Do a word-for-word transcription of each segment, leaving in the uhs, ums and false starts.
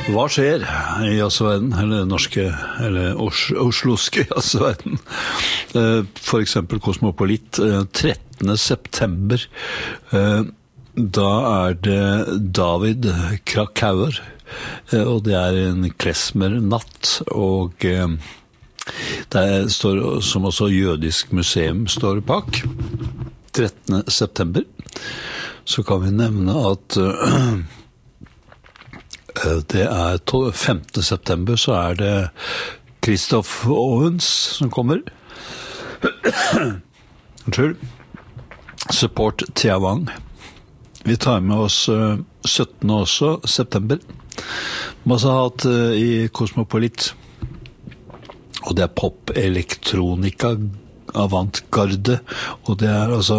Hva skjer i jazzverden, eller norske, eller os osloske jazzverden? For eksempel Kosmopolit, trettende september. Da er det David Krakauer, og det er en klezmer-natt, og det står, som også jødisk museum står bak, trettende september. Så kan vi nevne at det er femte september, så er det Christoph Owens som kommer. Unnskyld. Support Tiawang. Vi tar med oss syttende også, september. Massahat i Kosmopolit. Og det er pop-elektronika avantgarde. Og det er altså...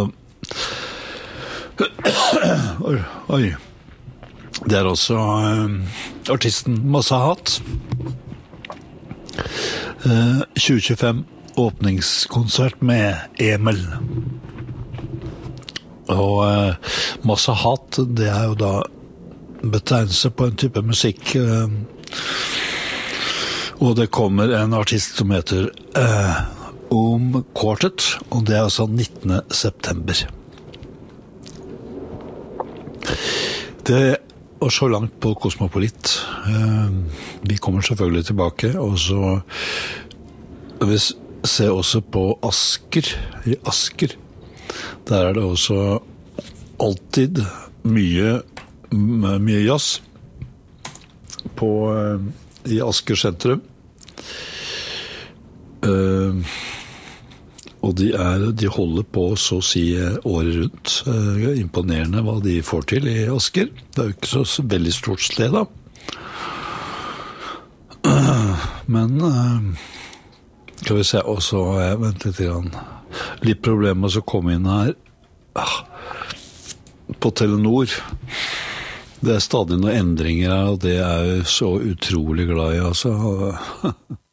Oi, oi. Det er også uh, artisten Massahat. Uh, tjue tjuefem åpningskonsert med Emil. Og uh, Massahat, det er jo da betegnelse på en type musikk. Uh, og det kommer en artist som heter uh, Om Quartet, og det er altså nittende september. Det og så langt på Kosmopolit. Vi kommer selvfølgelig tilbake, og så vi ser også på Asker, i Asker. Der er det også alltid mye, mye jazz på, i Asker sentrum. Og de, er, de holder på så å si året rundt. Uh, imponerende hva de får til i Asker. Det er jo ikke så veldig stort sted da. Uh, men uh, skal vi se, og så har jeg ventet litt grann. Litt problemer med å komme inn her uh, på Telenor. Det er stadig noen endringer her, og det er jeg så utrolig glad i, altså.